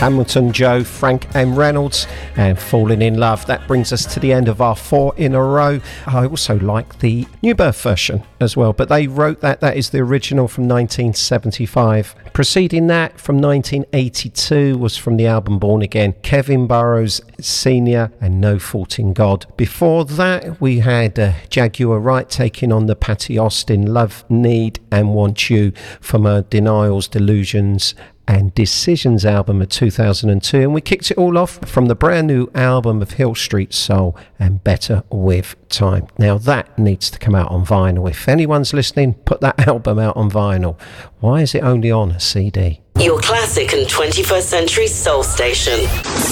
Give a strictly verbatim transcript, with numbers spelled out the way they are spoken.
Hamilton Joe, Frank M. Reynolds, and Falling in Love. That brings us to the end of our four in a row. I also like the New Birth version as well, but they wrote that. That is the original from nineteen seventy-five. Preceding that, from nineteen eighty-two, was from the album Born Again, Kevin Burrows Senior and No Fault in God. Before that, we had uh, Jaguar Wright taking on the Patty Austin Love, Need and Want You from her Denials, Delusions and Decisions album of two thousand two, and we kicked it all off from the brand new album of Hill Street Soul and Better With Time. Now that needs to come out on vinyl. If anyone's listening, put that album out on vinyl. Why is it only on a C D? Your classic and twenty-first century soul station.